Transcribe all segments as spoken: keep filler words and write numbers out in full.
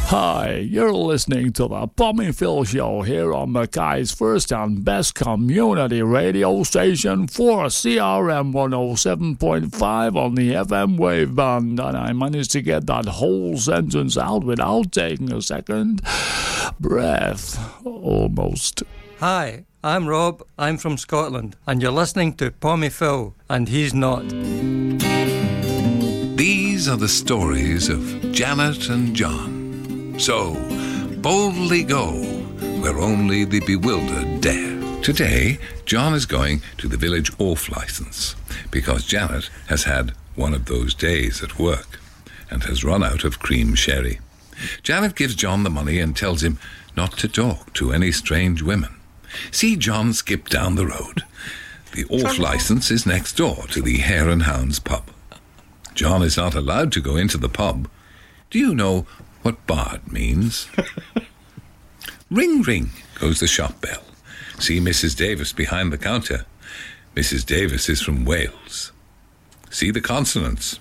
Hi, you're listening to the Pommy Phil Show here on Mackay's first and best community radio station for C R M one oh seven point five on the F M wave band. And I managed to get that whole sentence out without taking a second breath, almost. Hi, I'm Rob, I'm from Scotland, and you're listening to Pommy Phil, and he's not. These are the stories of Janet and John. So, boldly go where only the bewildered dare. Today, John is going to the village off licence because Janet has had one of those days at work and has run out of cream sherry. Janet gives John the money and tells him not to talk to any strange women. See John skip down the road. The off licence is next door to the Hare and Hounds pub. John is not allowed to go into the pub. Do you know what bard means? Ring, ring goes the shop bell. See Missus Davis behind the counter. Missus Davis is from Wales. See the consonants.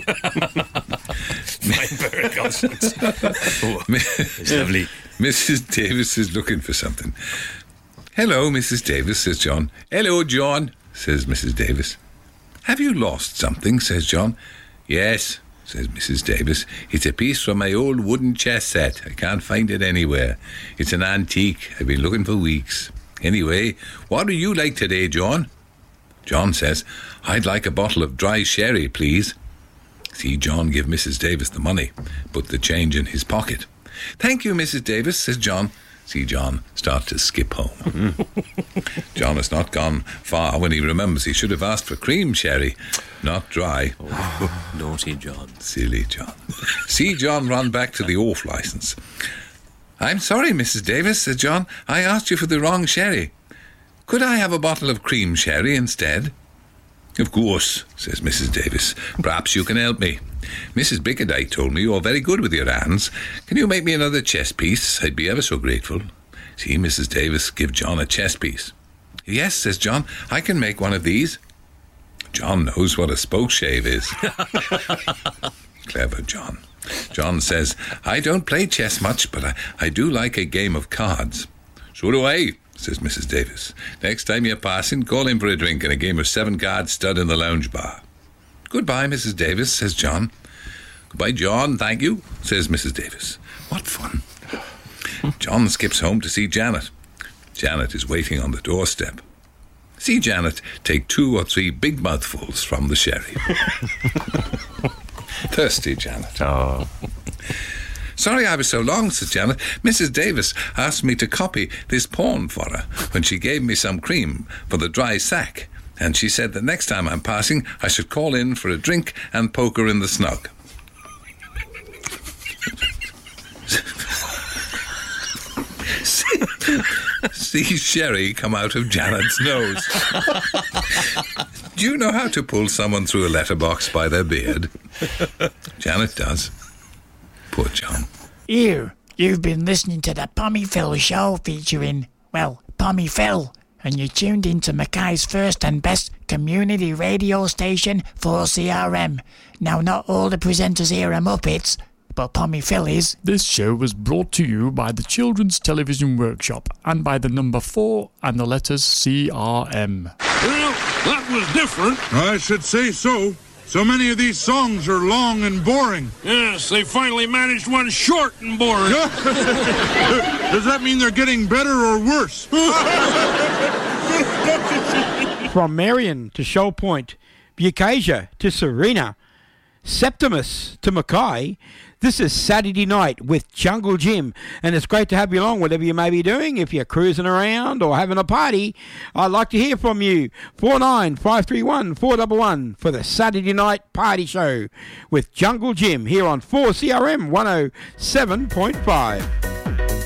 Fine pair of consonants. Oh, it's lovely. Missus Davis is looking for something. Hello, Missus Davis, says John. Hello, John, says Missus Davis. Have you lost something, says John. Yes, says Missus Davis. It's a piece from my old wooden chess set. I can't find it anywhere. It's an antique. I've been looking for weeks. Anyway, what do you like today, John? John says, I'd like a bottle of dry sherry, please. See John give Missus Davis the money, put the change in his pocket. Thank you, Missus Davis, says John. See John start to skip home. John has not gone far when he remembers he should have asked for cream sherry, not dry. Oh, naughty John. Silly John. See John run back to the off licence. I'm sorry, Missus Davis, says John. I asked you for the wrong sherry. Could I have a bottle of cream sherry instead? Of course, says Missus Davis. Perhaps you can help me. Missus Bickerdike told me you're very good with your hands. Can you make me another chess piece? I'd be ever so grateful. See Missus Davis give John a chess piece. Yes, says John, I can make one of these. John knows what a spokeshave is. Clever John. John says, I don't play chess much, but I, I do like a game of cards. So do I, says Missus Davis. Next time you're passing, call in for a drink and a game of seven-card stud in the lounge bar. Goodbye, Missus Davis, says John. Goodbye, John, thank you, says Missus Davis. What fun. John skips home to see Janet. Janet is waiting on the doorstep. See Janet take two or three big mouthfuls from the sherry. Thirsty Janet. Oh. Sorry I was so long, says Janet. Missus Davis asked me to copy this poem for her when she gave me some cream for the dry sack. And she said that next time I'm passing, I should call in for a drink and poke her in the snug. See sherry come out of Janet's nose. Do you know how to pull someone through a letterbox by their beard? Janet does. Poor John. You, you've been listening to the Pommy Phil Show featuring, well, Pommy Phil. And you tuned into Mackay's first and best community radio station, four C R M. Now, not all the presenters here are Muppets, but Pommy Phil is. This show was brought to you by the Children's Television Workshop and by the number four and the letters C R M. Well, that was different. I should say so. So many of these songs are long and boring. Yes, they finally managed one short and boring. Does that mean they're getting better or worse? From Marion to Shoal Point, Bucasia to Serena, Septimus to Mackay, this is Saturday Night with Jungle Jim, and it's great to have you along, whatever you may be doing. If you're cruising around or having a party, I'd like to hear from you. four nine five three one four one one for the Saturday Night Party Show with Jungle Jim here on four C R M one oh seven point five.